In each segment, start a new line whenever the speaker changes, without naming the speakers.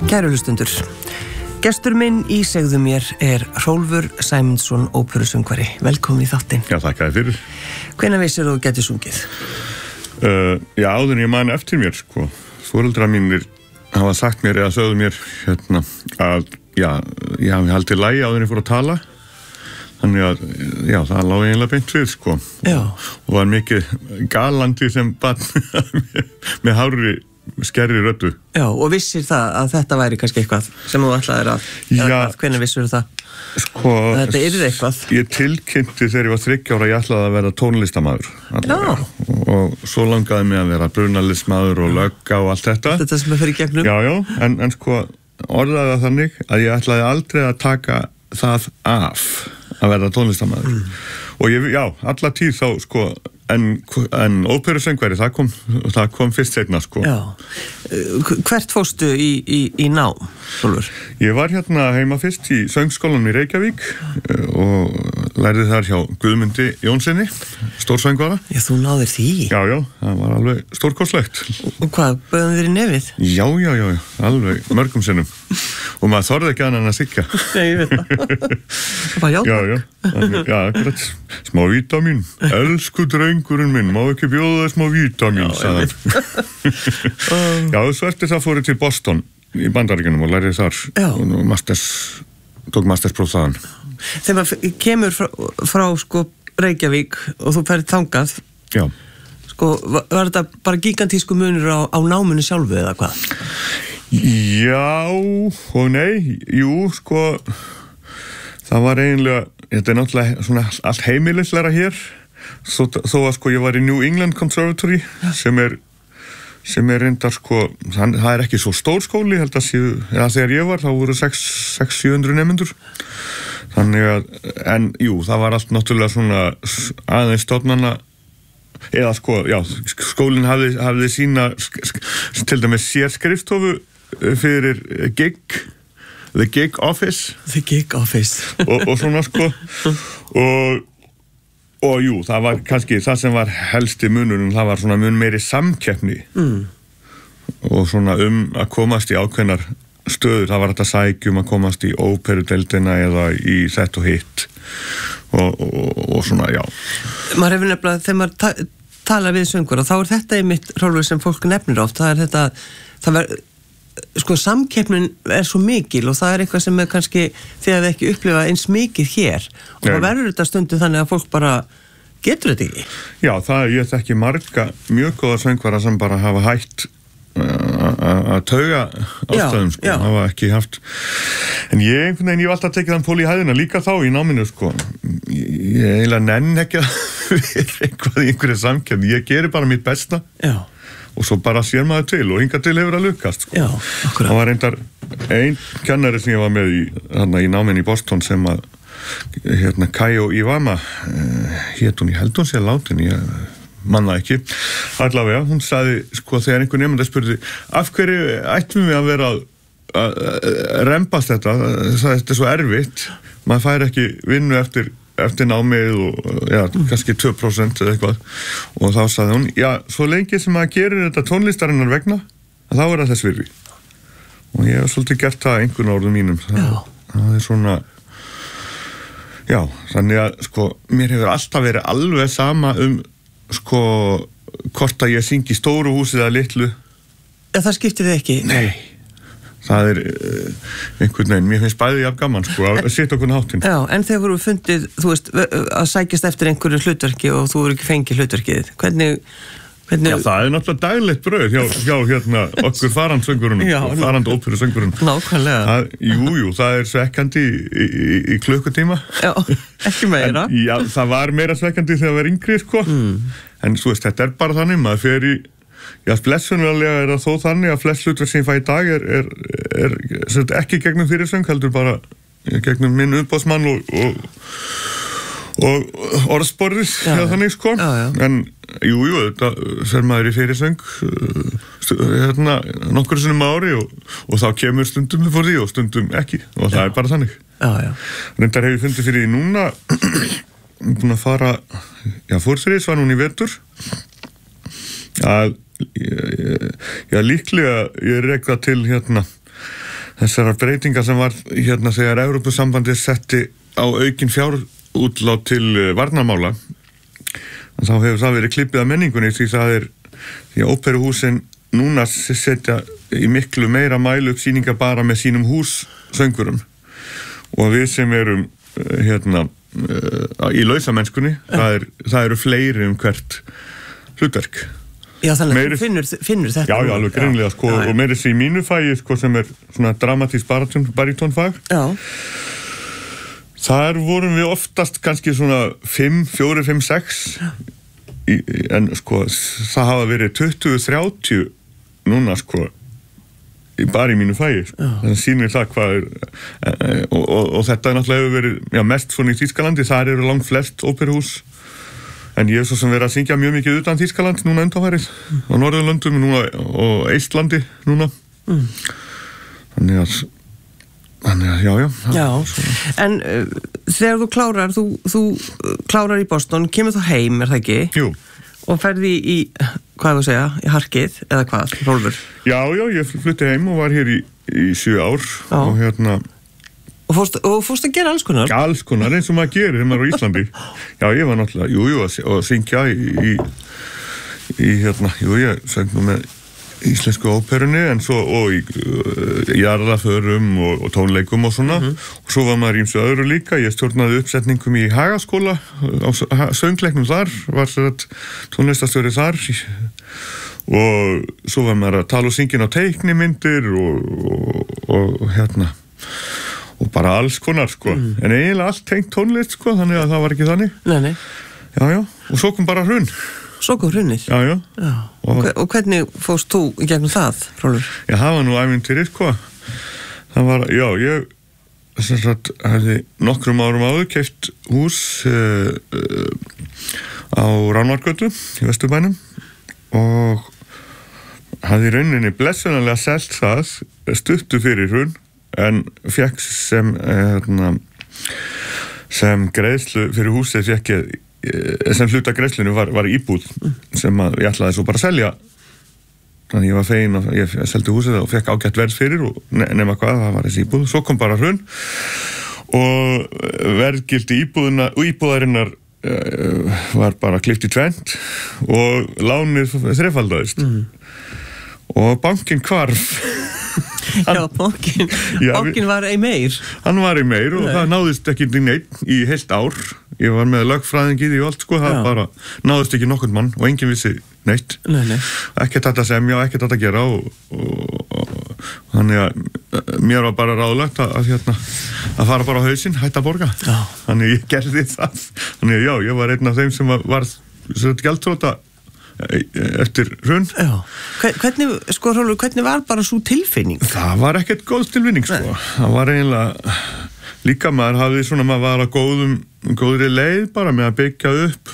Kæru hlustundur, gestur minn í Segðu mér Hrólfur Sæmundsson, óperusöngvari. Velkomin í þáttinn.
Já, þakka þér fyrir.
Hvenær vissir þú gæti sungið?
Já, áður en ég man eftir mér, sko. Foreldrar mínir hafa sagt mér eða sögðu mér að ég hafi haldið lagi áður en ég fór að tala. Þannig að, já, það lá eiginlega beint við, sko.
Já.
Og var mikið galandi sem barn með hárri skerri röddu.
Já, og vissir það að þetta væri kannski eitthvað sem þú ætlaðir að...
Já.
Hvenær vissir það?
Sko...
Þetta yrði eitthvað.
Ég tilkynnti þegar ég var 3 ára, ég ætlaði að vera tónlistarmaður.
Já.
Og svo langaði mig að vera brunalismadur og lögga og allt þetta.
Þetta sem fyrir gegnum.
Já, en sko, orðaði það þannig að ég ætlaði aldrei að taka það af að vera tónlistarmaður. Og ég, já, alla tíð þá, sko, en óperusöngvari, það kom fyrst seinna, sko.
Já. Hvert fórstu í nám, Hrólfur?
Ég var hérna heima fyrst í söngskólanum í Reykjavík og lærði þar hjá Guðmundi Jónssoni, stórsöngvara.
Já, þú náðir því.
Já, það var alveg stórkostlegt.
Og hvað, bauðum þér í nefið?
Já, alveg mörgum sinnum. Og maður þorði ekki annað en að sigga.
Nei, ég veit það. Það var
Já, akkurat. Smá vítamín. Elsku drengurinn minn, má ekki bjóða þér smá vítamín, sagði hann. Já, svo eftir það fór ég til Boston í Bandaríkjunum og lærði þar. Já. Og tók masterspróf þaðan.
Þegar maður kemur frá sko Reykjavík og þú ferð þangað. Já. Sko, var þetta bara gigantísku munur á náminu sjálfu eða hvað?
Já og nei, jú, sko, það var eiginlega, þetta náttúrulega svona allt heimilisleira hér, þó að sko ég var í New England Conservatory, sem er reyndar sko, það ekki svo stór skóli, held að þegar ég var, þá voru 600-700 nemendur, þannig að, en jú, það var allt náttúrulega svona aðeins stofnana, eða sko, já, skólinn hafði sína, til dæmis sérskrifstofu, fyrir the gig office og svona sko og jú, það var kannski það sem var helsti munurinn, það var svona mun meiri samkeppni og svona að komast í ákveðnar stöður, það var þetta sækjum að komast í óperudeildina eða í þetta og hitt og svona, já. Maður
hefur nefnilega, þegar maður talar við söngur og þá er þetta einmitt, Hrólfur, sem fólk nefnir oft, það er þetta, það var sko, samkeppnin svo mikil og það er eitthvað sem kannski þegar þið ekki upplifa eins mikið hér og það verður þetta stundu þannig að fólk bara getur þetta ekki. Já,
ég þekki marga mjög góða söngvara sem bara hafa hætt að tauga ástæðum, sko, hafa ekki haft en ég hef alltaf tekið þann pól í hæðina líka þá í náminu, sko ég eiginlega nenn ekki að vera eitthvað í einhverju samkeppni, ég gerir bara mitt besta. Já. Og svo bara sér maður til og hingað til hefur að lukkast, sko. Já, akkurat. Það var reyndar ein kennari sem ég var með í náminu í Boston sem að Kayo Iwama hét hún, ég held hún sé látin, ég manna ekki allavega, hún sagði, sko, þegar einhver nemandi spurði af hverju ættum við að vera að rembast þetta er svo erfitt, maður fær ekki vinnu eftir námið og kannski 2% eða eitthvað og þá sagði hún, já, svo lengi sem maður gerir þetta tónlistarinnar vegna þá er það þess virði og ég hef svolítið gert það einhvern orðum mínum það er svona já, þannig að sko, mér hefur alltaf verið alveg sama sko, hvort að ég syngi stóru húsið eða litlu.
Það skiptir þið ekki?
Nei, það er einhvern veginn, mér finnst bæði jafn gaman, sko, að setja okkur hátinn. Já, en þegar voru fundið, þú veist, að sækjast eftir einhverju hlutverki og þú voru ekki fengið hlutverkið, hvernig... Já, það er náttúrulega daglegt brauð hjá okkur farandsöngurinn og farand óperusöngurinn. Nákvæmlega. Jú, það er svekkandi í klukkutíma. Já, ekki meira. Já, það var meira svekkandi þegar það var yngri, sko. En svo veist, þetta er bara þannig, maður fer í, já, blessunarlega er það þó þannig að flest hlutverk sem ég fæ í dag er ekki gegnum fyrirsöng, heldur bara gegnum minn uppboðsmann og orðsporðis eða þannig, sko. En jú, þetta fer maður í fyrirsöng nokkur sinnum ári og þá kemur stundum fyrir því og stundum ekki og það er bara þannig. Reyndar hef ég fundið fyrir því núna búin að fara fórþrið var núna í vetur að líklega ég rekka til þessara breytingar sem var hérna þegar Evrópusambandið setti á aukin fjárútlát til varnarmála, þá hefur það verið klippið af menningunni því því að óperuhúsin núna setja í miklu meira mælu upp sýningar bara með sínum hússöngurum og við sem erum hérna í lausamennskunni, það eru fleiri hvert hlutverk.
Já, þannig að þú finnur þetta.
Já, alveg greinlega, sko, og meira þessi í mínu fagi, sko, sem svona dramatísk barítónfag.
Já.
Þar vorum við oftast kannski svona 5, 4, 5, 6, en sko, það hafa verið 20-30 núna, sko, bara í mínu fagi, sko. Þannig sýnir það hvað og þetta náttúrulega hefur verið mest svona í Þýskalandi, þar eru langt flest óperuhús. En ég svo sem verið að syngja mjög mikið utan Þýskaland núna undanfærið, á Norðurlöndum núna, og Eistlandi núna. Þannig að, já.
En þegar þú klárar í Boston, kemur þú heim, það ekki?
Jú.
Og ferði í, hvað þú segja, í Harkið, eða hvað, Rolfur?
Já, ég flutti heim og var hér í 7 ár. Já. Og hérna...
Og fórst að gera alls konar?
Já, alls konar, eins og maður gerir þegar maður er á Íslandi. Já, ég var náttúrulega, að syngja ég söng nú með íslensku óperunni, en svo og í jarðaförum og tónleikum og svona. Og svo var maður í ýmsu öðru líka, ég stjórnaði uppsetningum í Hagaskóla, á söngleiknum þar, var tónlistastjóri þar, og svo var maður að tala og syngja á teiknimyndir og hérna, og bara alls konar, sko. En eiginlega allt tengt tónlist, sko, þannig að það var ekki þannig.
Nei. Já.
Og svo kom bara hrun.
Svo kom hrunið?
Já.
Og hvernig fórst þú í gegnum það, Rolfur?
Já, það var nú ævintýri, sko. Það var, ég sem sagt hefði nokkrum árum áður keypt hús á Ránargötu í Vesturbænum og hafði í rauninni blessunarlega selt það stuttu fyrir hrun, en fekk sem greiðslu fyrir húsið sem hluta greiðslunu var íbúð sem ég ætlaði svo bara að selja, þannig ég var fegin að ég seldi húsið og fekk ágætt verð fyrir og nema hvað, það var þessi íbúð. Svo kom bara hrun og verðgildi íbúðarinnar var bara klippt í tvennt og lánið þrefaldaðist og bankinn hvarf.
Já, bankinn var ei meir.
Hann var ei meir og það náðist ekki neitt í heilt ár. Ég var með lögfræðingið í allt, sko, það bara náðist ekki nokkurn mann og enginn vissi neitt. Nei. Ekkert þetta semja, ekkert þetta gera og þannig að mér var bara ráðlagt að fara bara á hausinn, hætta að borga. Já. Þannig ég gerði það. Þannig að ég var einn af þeim sem var gjaldþrota eftir hrun.
Já. Hvernig, sko, Rolfur, hvernig var bara svo tilfinning?
Það var ekkert góð tilfinning, sko. Það var eiginlega, líka maður var að góðri leið bara með að byggja upp,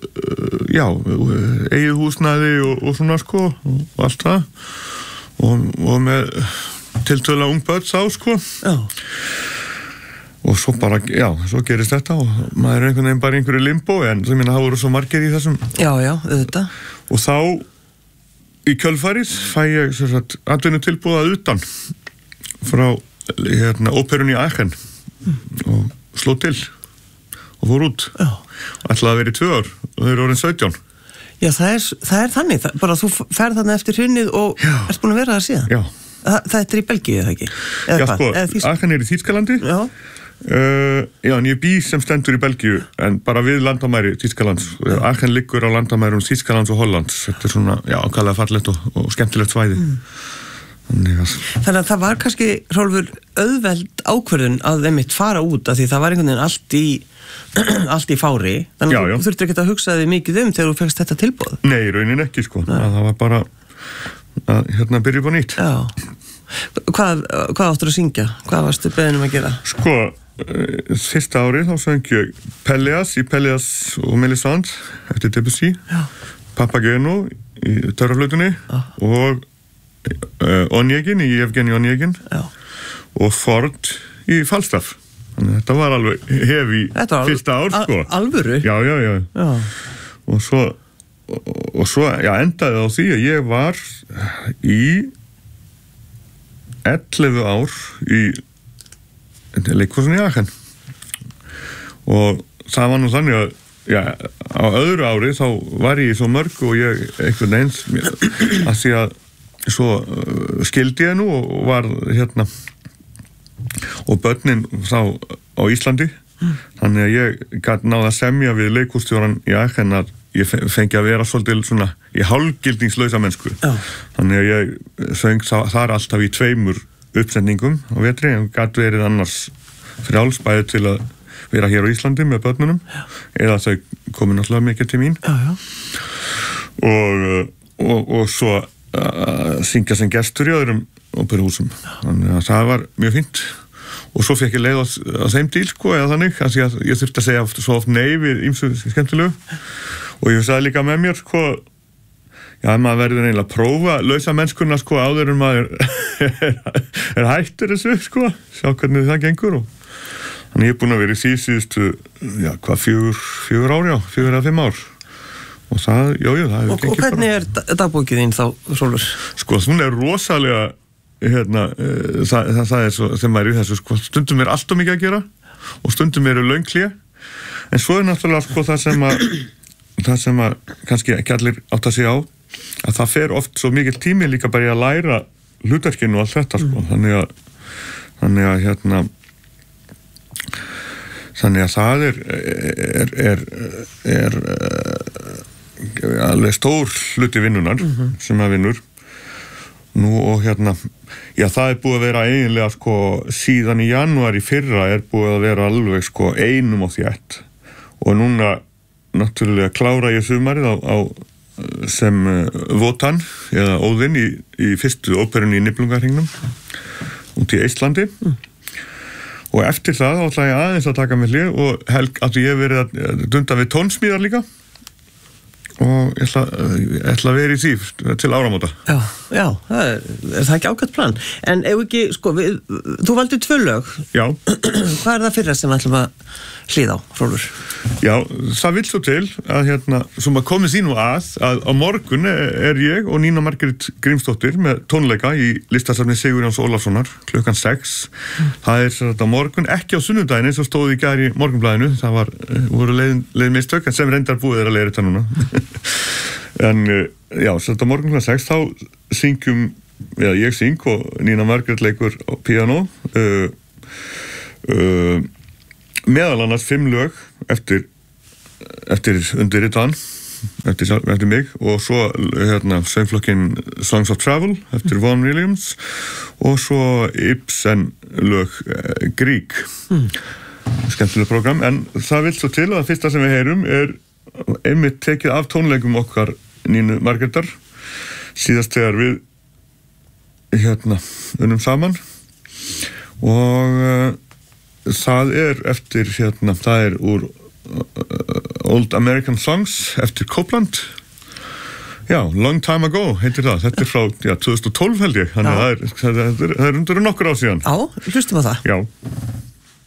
eigið húsnæði og svona, sko, og allt það. Og með tiltölulega ung börn sá, sko. Já. Og svo bara, svo gerist þetta og maður er einhvern veginn bara í einhverju limbo, en það voru svo margir í þessum.
Já, auðvitað.
Og þá í kjölfarið fæ ég atvinnutilboð að utan frá óperunni í Aachen og sló til og fór út. Já. Ætlaði að vera í 2 ár og þau eru orðin 17.
Já, það er þannig, bara þú ferð þarna eftir hrunnið og ert búin að vera það síðan. Já. Þetta er í Belgíu, eða ekki?
Já, sko, Aachen er í Þýskalandi. Já. En ég bý sem stendur í Belgíu, en bara við landamæri Þýskalands. Aachen liggur á landamærum Þýskalands og Hollands. Þetta er svona, ákaflega fallegt og skemmtilegt svæði. Þannig að það var kannski, Rolfur, auðveld ákvörðun að þeim fara út, af því það var einhvern veginn allt í fári. Þannig að þú þurftir ekki að hugsa þig mikið þegar þú fegst þetta tilboð. Nei, raunin ekki, sko. Það var bara að byrja upp á nýtt. Já. Hvað áttur að syngja? Hvað varstu beðin að gera? Sko, fyrsta árið þá söng ég Pelléas í Pelléas og Mélisande eftir Debussy, Papageno í törraflautunni og Onegin í Evgeni Onegin og Ford í Falstaff. Þannig að þetta var alveg hefi fyrsta ár, sko. Alvöru? Já. Og svo endaði á því að ég var í 11 ár í leikhúsinu í Aachen og það var nú þannig að á öðru ári þá var ég í svo mörgu og ég einhvern veginn að því að svo skildi ég nú og var hérna og börnin þá á Íslandi þannig að ég gat náða að semja við leikhússtjóran í Aachen að ég fengi að vera svolítið svona í hálfgildingslausa mennsku þannig að ég söng þar alltaf í 2 uppsendingum á vetri en gat verið annars frjálsbæði til að vera hér á Íslandi með börnunum eða þau komu náttúrulega mikið til mín og svo syngja sem gestur í öðrum óperuhúsum þannig að það var mjög fínt og svo fekk ég leið á þeim díl sko eða þannig að ég þurfti að segja svo oft nei við ýmsu skemmtilegu og ég sagði líka með mér sko maður verður eiginlega að prófa lausa mennskuna sko áður en maður er hættur þessu sko sjá hvernig það gengur og þannig ég er búin að vera í síðustu 4 ár 4 eða 5 ár og það, það hefur gengið bara. Og hvernig er dagbókið þín þá, Hrólfur? Sko, hún er rosalega, það er svo, þegar maður er í þessu, sko, stundum er allt of mikið að gera og stundum eru löng hlé, en svo er náttúrulega, sko, það sem að kannski ekki allir átt að segja á, að það fer oft svo mikið tími líka bara í að læra hlutverkinu og allt þetta, sko, þannig að það er alveg stór hluti vinnunar sem að vinnur nú og það er búið að vera eiginlega sko síðan í janúar í fyrra er búið að vera alveg sko einum og þétt og núna náttúrulega klára ég sumarið á sem Wotan eða Óðinn í fyrstu óperunni í Niflungarhringnum út í Íslandi og eftir það ætla ég aðeins að taka með hlið og ég hef verið að dunda við tónsmíðar líka og ég ætla að vera í því til áramóta. Já, það ekki ágætt plan. En ef ekki, sko, þú valdi 2 lög. Já. Hvað er það fyrra sem við ætlum að hlýða á, Hrólfur? Já, það vill svo til að svo maður komið því nú að á morgun er ég og Nína Margrét Grímsdóttir með tónleika í listasafni Sigurjóns Ólafssonar klukkan 6. Það er þetta á morgun, ekki á sunnudaginn eins og stóð í gær í Morgunblaðinu. Það voru leið mistök, en sem reyndar búið að leiða þetta núna. En þetta á morgun klukkan 6 þá syngjum, ég syng og Nína Margrét leikur á píanó meðal annars 5 lög eftir undirritaðan eftir mig og svo söngflokkinn Songs of Travel eftir Vaughan Williams og svo Ibsen lög Grieg skemmtilega program en það vill svo til að það fyrsta sem við heyrum er einmitt tekið af tónleikum okkar Nínu Margrétar síðast þegar við unnum saman og það er eftir það er úr Old American Songs eftir Copland Long Time Ago heitir það, þetta er frá 2012 held ég þannig að það er undir nokkur ár síðan. Já, hlustum á það. Já.